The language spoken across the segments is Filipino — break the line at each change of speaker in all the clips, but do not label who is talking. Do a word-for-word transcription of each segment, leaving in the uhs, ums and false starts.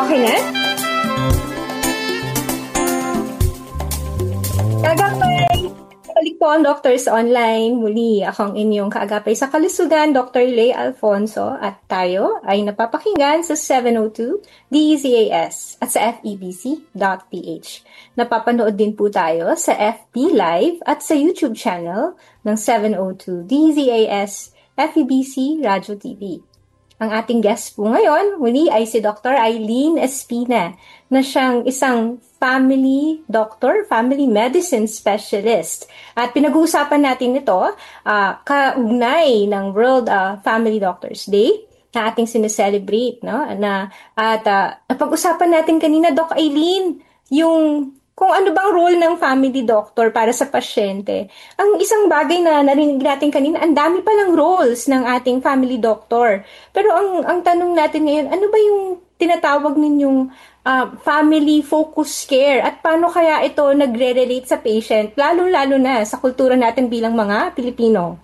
Okay na? Kaagapay! Balik po ang Doctors Online. Muli, ako ang inyong kaagapay sa kalusugan, Doctor Lay Alfonso, at tayo ay napapakinggan sa seven oh two D E Z A S at sa F E B C dot P H. Napapanood din po tayo sa F B Live at sa YouTube channel ng seven oh two D E Z A S F E B C Radio T V. Ang ating guest po ngayon, muli ay si Doctor Eileen Espina, na siyang isang family doctor, family medicine specialist. At pinag-uusapan natin ito, uh, kaugnay ng World uh, Family Doctors Day na ating sineselebrate, no? Na, at uh, napag-usapan natin kanina, Doc Eileen, yung kung ano bang role ng family doctor para sa pasyente. Ang isang bagay na narinig natin kanina, ang dami palang roles ng ating family doctor. Pero ang ang tanong natin ngayon, ano ba yung tinatawag ninyong uh, family focus care at paano kaya ito nagre-relate sa patient, lalo-lalo na sa kultura natin bilang mga Pilipino?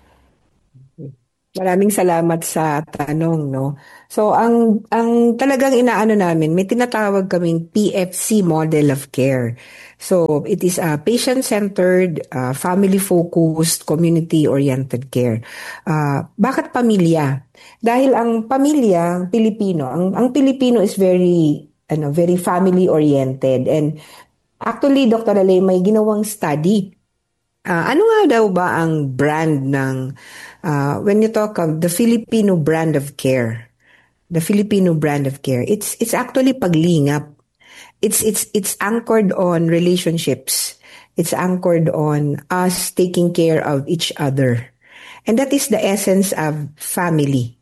Maraming salamat sa tanong, no? So, ang ang talagang inaano namin, may tinatawag kaming P F C model of care. So, it is a patient-centered, uh, family-focused, community-oriented care. Uh, bakit pamilya? Dahil ang pamilya, Pilipino, ang ang Pilipino is very ano, very family-oriented, and actually, Doctor Ale, may ginawang study. Uh, ano nga daw ba ang brand ng, uh, when you talk of the Filipino brand of care, the Filipino brand of care, it's it's actually paglingap. It's it's it's anchored on relationships. It's anchored on us taking care of each other. And that is the essence of family.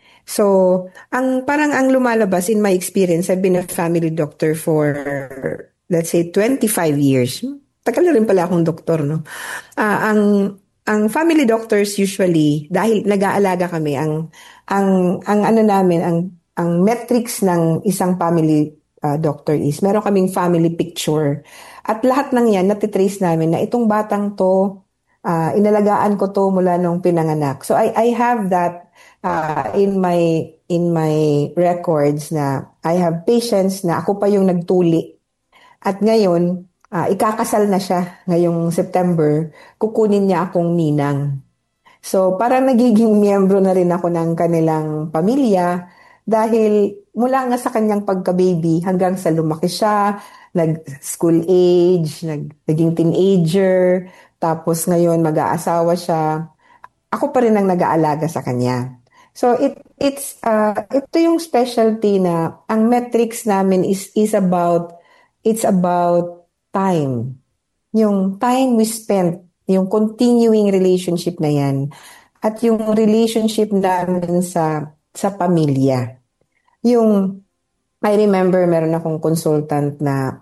So, ang parang ang lumalabas in my experience, I've been a family doctor for, let's say, twenty-five years. Tagal na rin pala akong doktor, no? Uh, ang ang family doctors usually, dahil nag-aalaga kami, ang ang ang ano namin, ang ang metrics ng isang family uh, doctor is meron kaming family picture. At lahat ng yan natitrace namin na itong batang to, uh, inalagaan ko to mula nung pinanganak. So I I have that uh, in my in my records na I have patients na ako pa yung nagtuli. At ngayon, Uh, ikakasal na siya ngayong September, kukunin niya akong ninang. So, parang nagiging miyembro na rin ako ng kanilang pamilya dahil mula nga sa kanyang pagka-baby hanggang sa lumaki siya, nag-school age, nag, naging teenager, tapos ngayon mag-aasawa siya. Ako pa rin ang nag-aalaga sa kanya. So, it it's uh, ito yung specialty na ang metrics namin is is about it's about time. Yung time we spent, yung continuing relationship na yan, at yung relationship namin sa sa pamilya. Yung, I remember meron akong consultant na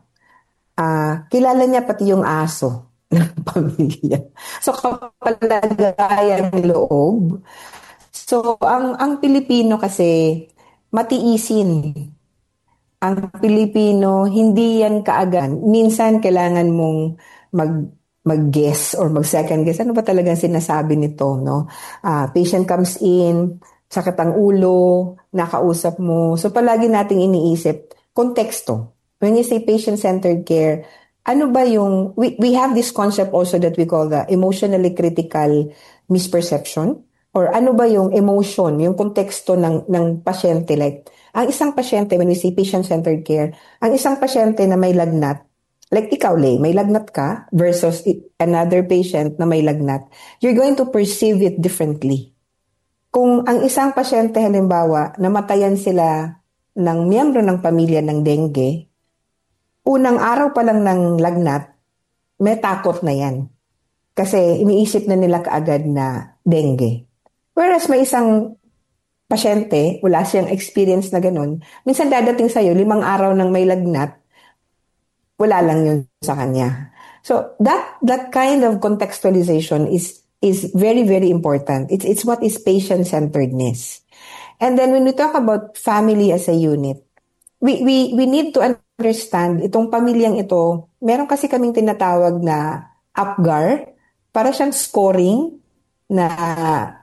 uh, kilala niya pati yung aso ng pamilya. So, kapalagayan ng loob. So, ang ang Pilipino kasi, matiisin. Ang Pilipino, hindi yan kaagad. Minsan, kailangan mong mag, mag-guess or mag-second guess. Ano ba talagang sinasabi nito, no? Uh, patient comes in, sakit ang ulo, nakausap mo. So, palagi nating iniisip, konteksto. When you say patient-centered care, ano ba yung, we, we have this concept also that we call the emotionally critical misperception. Or ano ba yung emotion, yung konteksto ng, ng pasyente, like, ang isang pasyente, when we say patient-centered care, ang isang pasyente na may lagnat, like ikaw, Lay, may lagnat ka versus another patient na may lagnat, you're going to perceive it differently. Kung ang isang pasyente, halimbawa, namatayan sila ng miyembro ng pamilya ng dengue, unang araw pa lang ng lagnat, may takot na yan. Kasi iniisip na nila kaagad na dengue. Whereas may isang pasyente, wala siyang experience na ganun, minsan dadating sa'yo, limang araw nang may lagnat, wala lang yun sa kanya. So, that that kind of contextualization is is very, very important. It's, it's what is patient-centeredness. And then when we talk about family as a unit, we, we, we need to understand, itong pamilyang ito, meron kasi kaming tinatawag na APGAR, para siyang scoring na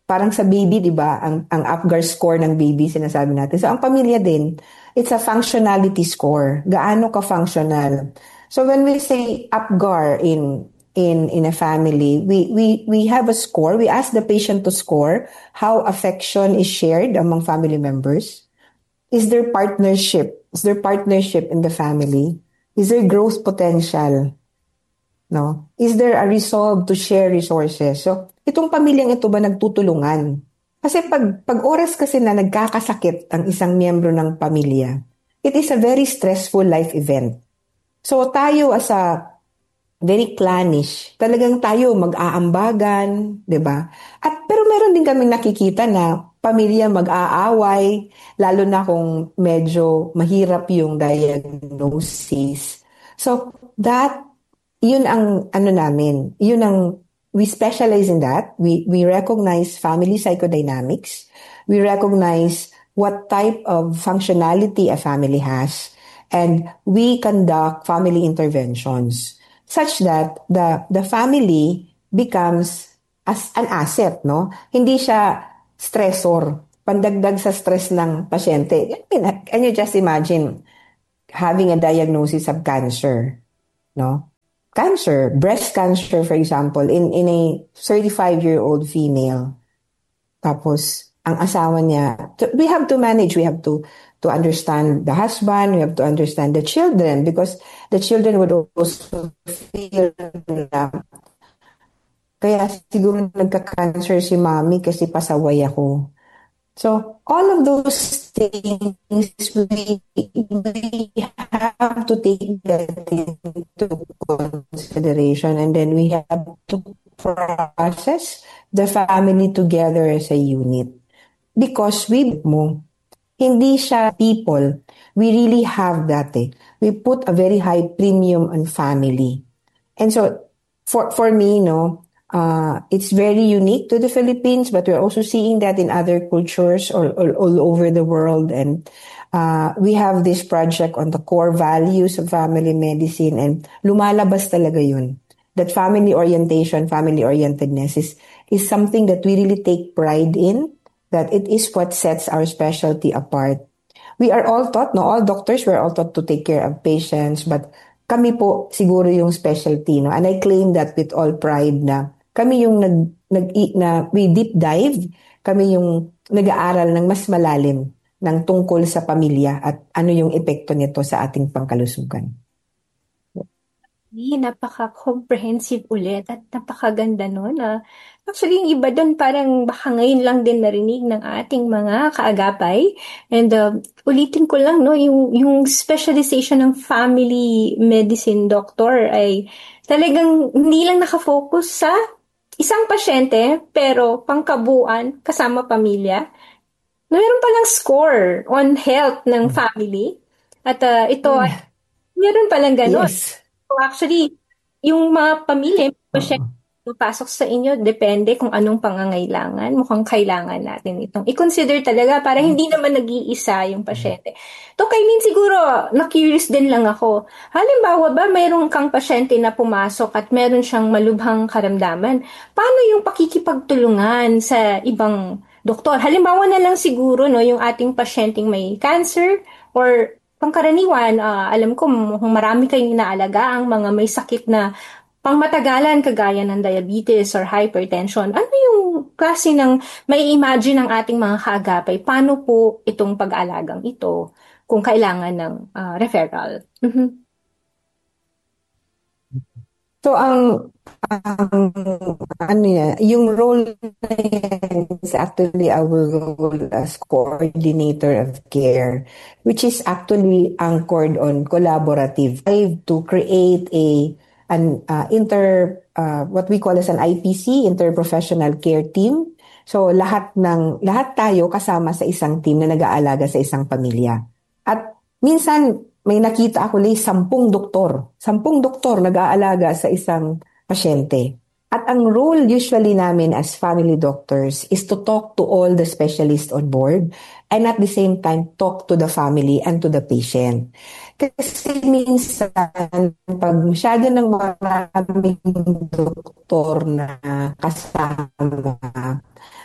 parang sa baby, di ba, ang, ang Apgar score ng baby, sinasabi natin. So, ang pamilya din, it's a functionality score. Gaano ka-functional? So, when we say Apgar in in in a family, we we we have a score. We ask the patient to score how affection is shared among family members. Is there partnership? Is there partnership in the family? Is there growth potential? No? Is there a resolve to share resources? So, itong pamilyang ito ba nagtutulungan? Kasi pag, pag oras kasi na nagkakasakit ang isang miyembro ng pamilya, it is a very stressful life event. So, tayo as a very clannish, talagang tayo mag-aambagan, 'di ba? At pero meron din kaming nakikita na pamilya mag-aaway, lalo na kung medyo mahirap yung diagnosis. So, that yun ang ano namin, yun ang we specialize in that. We we recognize family psychodynamics. We recognize what type of functionality a family has, and we conduct family interventions such that the the family becomes as an asset, no? Hindi siya stressor, pandagdag sa stress ng pasyente. Can you just imagine having a diagnosis of cancer, no? Cancer, breast cancer, for example, in, in a thirty-five-year-old female. Tapos, ang asawa niya, we have to manage, we have to to understand the husband, we have to understand the children, because the children would also feel na, kaya siguro nagka-cancer si mommy kasi pasaway ako. So, all of those things, we, we have to take that into consideration, and then we have to process the family together as a unit. Because we mo, hindi siya people. We really have that eh. We put a very high premium on family. And so, for, for me, no, Uh, it's very unique to the Philippines, but we're also seeing that in other cultures all, all, all over the world. And uh, we have this project on the core values of family medicine, and lumalabas talaga yun. That family orientation, family orientedness is, is something that we really take pride in, that it is what sets our specialty apart. We are all taught, no, all doctors, we're all taught to take care of patients, but kami po siguro yung specialty, no? And I claim that with all pride na kami yung nag, nag na we deep dive, kami yung nag-aaral ng mas malalim ng tungkol sa pamilya at ano yung epekto nito sa ating pangkalusugan.
Napaka-comprehensive ulit at napakaganda nun. Uh, actually, yung iba doon parang baka ngayon lang din narinig ng ating mga kaagapay. And uh, ulitin ko lang, no, yung, yung specialization ng family medicine doctor ay talagang hindi lang nakafocus sa isang pasyente, pero pangkabuuan kasama pamilya. Meron palang score on health ng family. At uh, ito ay meron palang gano'n.
Yes.
So actually, yung mga pamilya, pasyente, pasok sa inyo, depende kung anong pangangailangan. Mukhang kailangan natin itong i-consider talaga para hindi naman nag-iisa yung pasyente. To kay Min, siguro, na-curious din lang ako. Halimbawa ba, mayroon kang pasyente na pumasok at meron siyang malubhang karamdaman? Paano yung pakikipagtulungan sa ibang doktor? Halimbawa na lang siguro, no, yung ating pasyenteng may cancer or pangkaraniwan, uh, alam ko marami kayong inaalaga ang mga may sakit na pangmatagalan kagaya ng diabetes or hypertension. Ano yung klase ng may imagine ng ating mga kaagapay? Paano po itong pag-aalagang ito kung kailangan ng uh, referral? Mm-hmm.
So, ang, ang ano yan, yung role na yan is actually our role as coordinator of care, which is actually anchored on collaborative to create a an uh, inter uh, what we call as an I P C, interprofessional care team. So lahat ng lahat tayo kasama sa isang team na nag-aalaga sa isang pamilya. At minsan may nakita ako li sampung doktor, sampung doktor nag-aalaga sa isang pasyente. At ang role usually namin as family doctors is to talk to all the specialists on board and at the same time talk to the family and to the patient. Kasi minsan, pag masyado ng maraming doktor na kasama,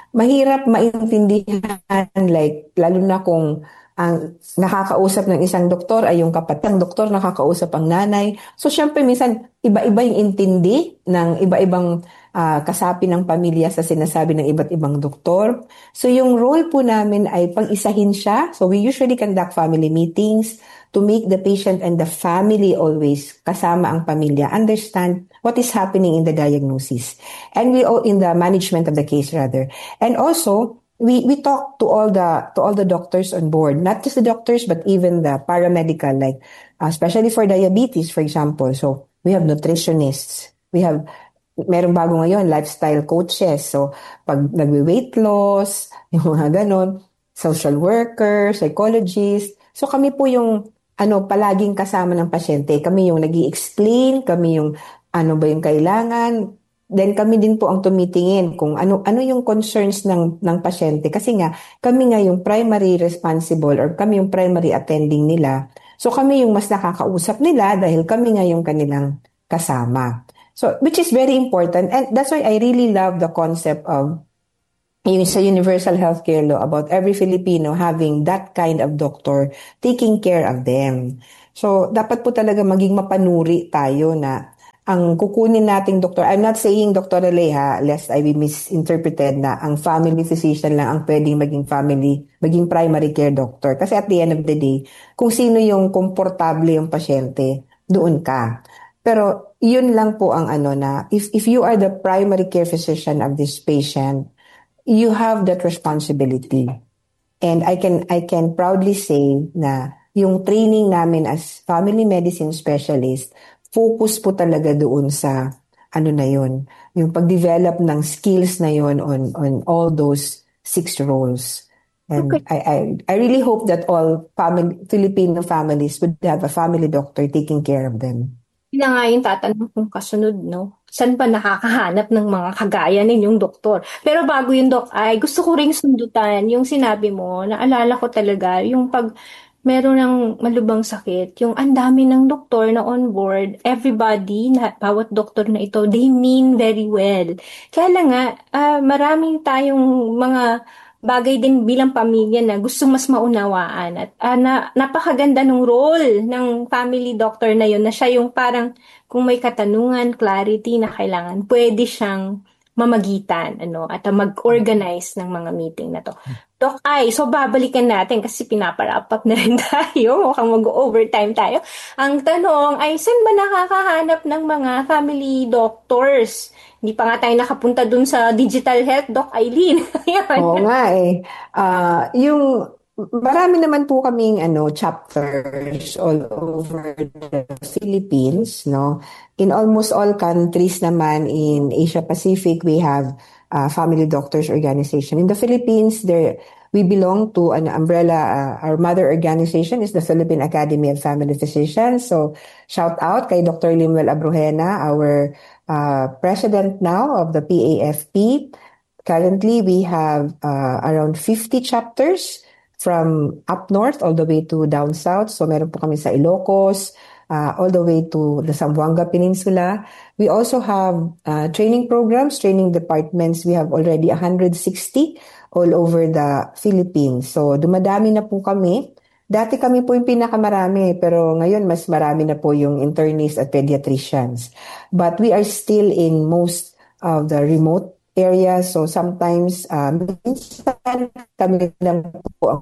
mahirap maintindihan, like, lalo na kung ang nakakausap ng isang doktor ay yung kapatid ng doktor, nakakausap ang nanay. So, syempre, minsan, iba-iba yung intindi ng iba-ibang ah, kasapi ng pamilya sa sinasabi ng iba't ibang doktor. So, yung role po namin ay pang-isahin siya. So, we usually conduct family meetings to make the patient and the family always kasama ang pamilya understand what is happening in the diagnosis. And we all in the management of the case rather. And also, we we talk to all the to all the doctors on board, not just the doctors but even the paramedical, like uh, especially for diabetes, for example. So we have nutritionists, we have merong bago ngayon lifestyle coaches. So pag nagwe-weight loss, yung mga ganon, social worker, psychologist. So kami po yung ano palaging kasama ng pasyente. Kami yung nag-i-explain, kami yung ano ba yung kailangan. Then kami din po ang tumitingin kung ano ano yung concerns ng ng pasyente kasi nga kami nga yung primary responsible or kami yung primary attending nila. So kami yung mas nakakausap nila dahil kami nga yung kanilang kasama. So which is very important and that's why I really love the concept of yung sa Universal Healthcare Law about every Filipino having that kind of doctor taking care of them. So dapat po talaga maging mapanuri tayo na ang kukunin nating doktor, I'm not saying Doctor Aleha, lest I be misinterpreted na ang family physician lang ang pwedeng maging family, maging primary care doctor. Kasi at the end of the day, kung sino yung komportable yung pasyente, doon ka. Pero yun lang po ang ano na, if, if you are the primary care physician of this patient, you have that responsibility. And I can I can proudly say na yung training namin as family medicine specialist, focus po talaga doon sa ano na yun, yung pag-develop ng skills na yun on on all those six roles. And
Okay.
I I I really hope that all family Filipino families would have a family doctor taking care of them.
Yun na nga yung tatanong kong kasunod, no? Saan ba nakakahanap ng mga kagaya ninyong doktor? Pero bago yung dok, ay gusto ko ring sundutan yung sinabi mo, naalala ko talaga, yung pag meron ng malubang sakit, yung ang dami ng doktor na on board, everybody, na, bawat doktor na ito, they mean very well. Kaya lang nga, ah, maraming tayong mga bagay din bilang pamilya na gusto mas maunawaan at ah, na, napakaganda ng role ng family doctor na yun na siya yung parang kung may katanungan, clarity na kailangan, pwede siyang mamagitan ano at ah, mag-organize ng mga meeting na to. Doc ay, so babalikan natin kasi pinaparapat up na rin tayo, mukhang mag-overtime tayo. Ang tanong ay, saan ba nakakahanap ng mga family doctors? Hindi pa nga tayo nakapunta dun sa digital health, Doc Eileen. Ayan.
Oo nga eh. Ah, yung marami naman po kaming ano chapters all over the Philippines, no? In almost all countries naman in Asia Pacific, we have uh, family doctors organization. In the Philippines, there we belong to an umbrella. Uh, our mother organization is the Philippine Academy of Family Physicians. So shout out kay Doctor Limuel Abrujena, our uh, president now of the P A F P. Currently, we have uh, around fifty chapters from up north all the way to down south. So meron po kami sa Ilocos, uh, all the way to the Zamboanga Peninsula. We also have uh, training programs, training departments. We have already one hundred sixty all over the Philippines. So dumadami na po kami. Dati kami po yung pinakamarami, pero ngayon mas marami na po yung internists at pediatricians. But we are still in most of the remote areas. So sometimes, uh, minsan kami lang po ang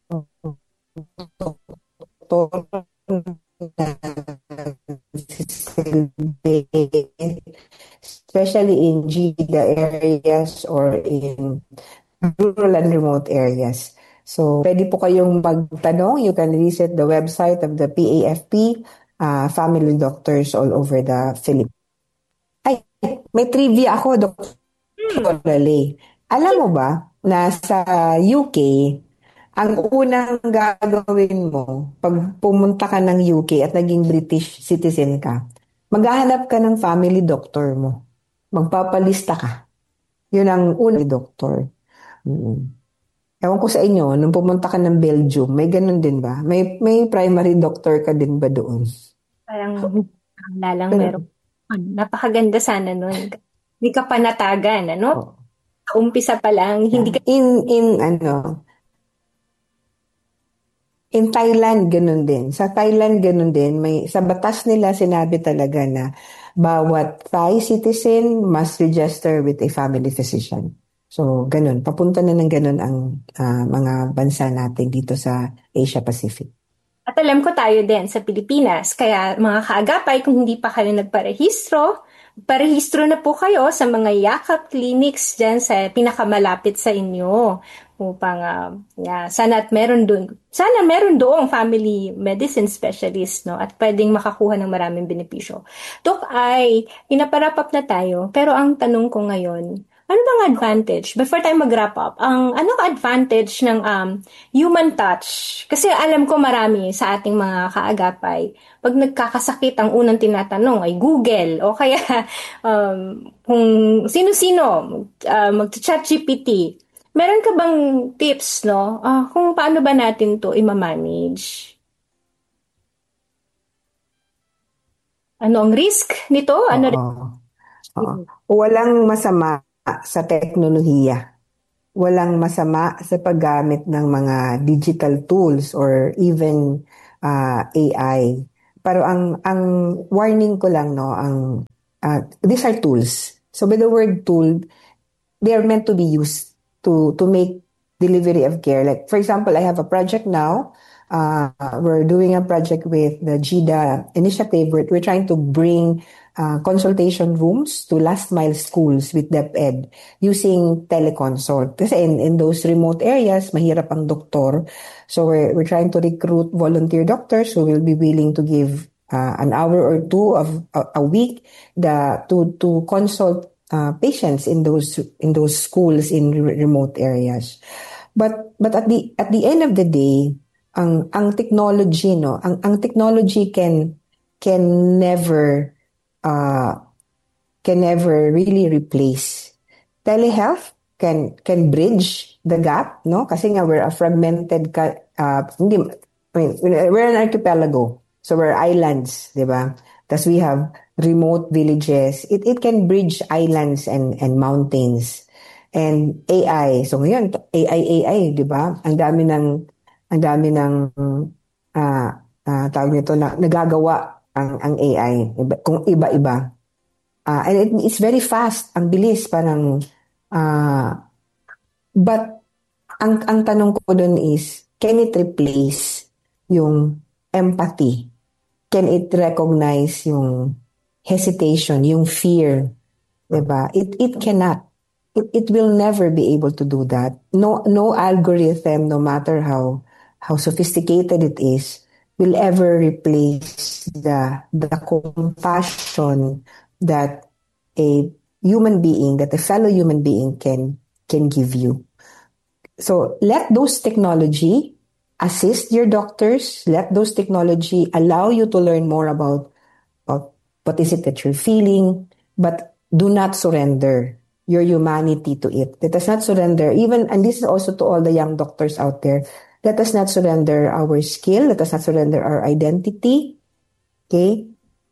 doktor especially in G I D A areas or in rural and remote areas. So, pwede po kayong magtanong. You can visit the website of the P A F P, uh, family doctors all over the Philippines. Ay, may trivia ako, Doctor Lale. Alam mo ba, na sa U K, ang unang gagawin mo, pag pumunta ka ng U K at naging British citizen ka, maghahanap ka ng family doctor mo. Magpapalista ka. Yun ang unang doctor. Mm. Ewan ko sa inyo, nung pumunta ka ng Belgium, may ganun din ba? May may primary doctor ka din ba doon?
Parang lalang meron. Napakaganda sana nun. Hindi ka panatagan, ano?
Oh.
umpisa pa lang, hindi ka...
In, in, ano, in Thailand, ganun din. Sa Thailand, ganun din. May, sa batas nila, sinabi talaga na bawat Thai citizen must register with a family physician. So, ganun. Papunta na ng ganun ang ah, mga bansa natin dito sa Asia Pacific.
At alam ko tayo din sa Pilipinas, kaya mga kaagapay, kung hindi pa kayo nagparehistro, parehistro na po kayo sa mga yakap clinics dyan sa pinakamalapit sa inyo. Upang, uh, yeah, sana at meron dun, sana meron doong family medicine specialist, no? At pwedeng makakuha ng maraming benepisyo. Dok, ay, pinaparapap na tayo, pero ang tanong ko ngayon, ano bang advantage? Before tayo mag-wrap up, ang ano ka advantage ng um, human touch? Kasi alam ko marami sa ating mga kaagapay, pag nagkakasakit, ang unang tinatanong ay Google o kaya um, kung sino-sino uh, mag-chat G P T. Meron ka bang tips, no? Uh, kung paano ba natin to i-manage? Ano ang risk nito? Ano rin?
Oo. Oo. Walang masama sa teknolohiya. Walang masama sa paggamit ng mga digital tools or even uh, A I. Pero ang ang warning ko lang, no, ang uh, these are tools. So by the word tool, they are meant to be used to to make delivery of care. Like for example, I have a project now. Uh, we're doing a project with the GIDA initiative. We're, we're trying to bring uh, consultation rooms to last mile schools with DepEd using teleconsult. Kasi in, in those remote areas, mahirap ang doktor. So we're, we're trying to recruit volunteer doctors who will be willing to give uh, an hour or two of a, a week the to to consult uh, patients in those in those schools in re- remote areas. But but at the at the end of the day, ang ang technology, no, ang ang technology can can never uh can never really replace. Telehealth can can bridge the gap, no? Kasi nga we're a fragmented ka, uh, hindi I mean, we're an archipelago. So we're islands, 'di ba? Tapos we have remote villages. It it can bridge islands and and mountains. And A I. So ngayon, A I A I, 'di ba? Ang dami ng ang dami ng uh, uh, tawag nito na nagagawa ang ang A I iba, kung iba-iba. Uh, and it, it's very fast, ang bilis parang uh, but ang ang tanong ko doon is, can it replace yung empathy? Can it recognize yung hesitation, yung fear? Diba? It it cannot. It it will never be able to do that. No no algorithm, no matter how how sophisticated it is, will ever replace the the compassion that a human being, that a fellow human being can can give you. So let those technology assist your doctors. Let those technology allow you to learn more about, about what is it that you're feeling, but do not surrender your humanity to it. Let us not surrender, even, and this is also to all the young doctors out there, let us not surrender our skill, let us not surrender our identity, okay?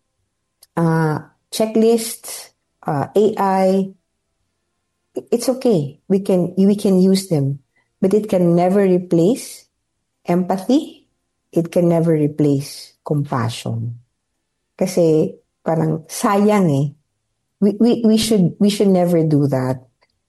Uh, checklists, uh, A I, it's okay. We can, we can use them, but it can never replace empathy. It can never replace compassion. Kasi parang sayang eh. We, we, we should, we should never do that.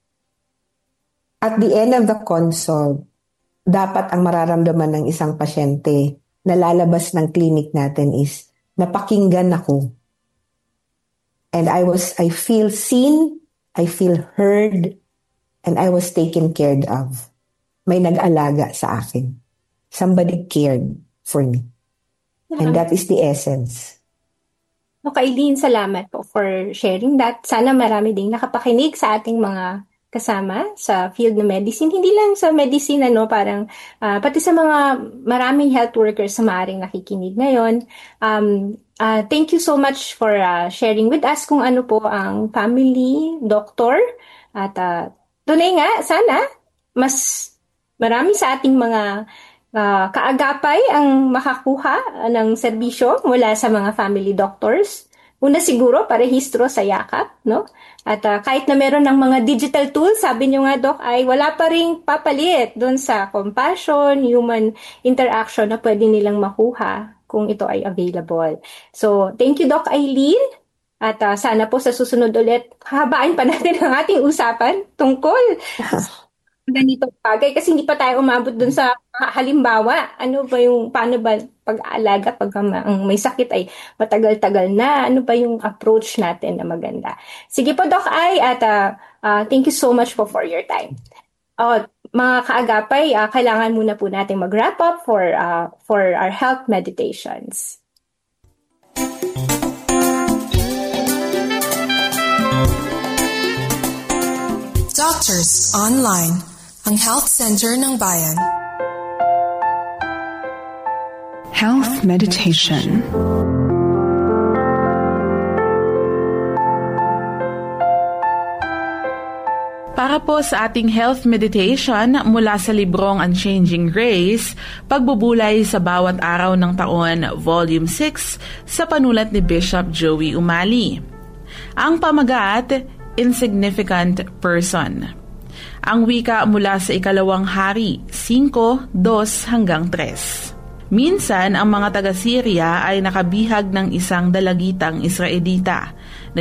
At the end of the consult, dapat ang mararamdaman ng isang pasyente na lalabas ng clinic natin is, napakinggan ako. And I was, I feel seen, I feel heard, and I was taken care of. May nag-alaga sa akin. Somebody cared for me. And that is the essence.
Okay, Lynn, salamat po for sharing that. Sana marami ding nakapakinig sa ating mga kasama sa field ng medicine. Hindi lang sa medicine, ano, parang uh, pati sa mga maraming health workers na maaaring nakikinig ngayon. Um, uh, thank you so much for uh, sharing with us kung ano po ang family doctor. At uh, tunay nga, sana mas marami sa ating mga Uh, kaagapay ang makakuha ng serbisyo mula sa mga family doctors Una siguro, parehistro sa yakap, no? At uh, kahit na meron ng mga digital tools, sabi nyo nga, Doc, ay wala pa rin papalit doon sa compassion, human interaction na pwede nilang makuha kung ito ay available. So, thank you, Doc Eileen. At uh, sana po sa susunod ulit, habaan pa natin ang ating usapan tungkol ganitong bagay kasi hindi pa tayo umabot dun sa halimbawa. Ano ba yung, paano ba pag-aalaga pag ang may sakit ay matagal-tagal na? Ano ba yung approach natin na maganda? Sige po, Doc Ai, at uh, uh, thank you so much po for your time. Uh, mga kaagapay, uh, kailangan muna po natin mag-wrap up for, uh, for our health meditations.
Doctors Online, ang Health Center ng Bayan.
Health Meditation. Para po sa ating health meditation mula sa librong Unchanging Grace, Pagbubulay sa Bawat Araw ng Taon, Volume six, sa panulat ni Bishop Joey Umali. Ang pamagat, Insignificant Person. Ang wika mula sa ikalawang hari, five, two hanggang three. Minsan, ang mga taga-Syria ay nakabihag ng isang dalagitang Israelita.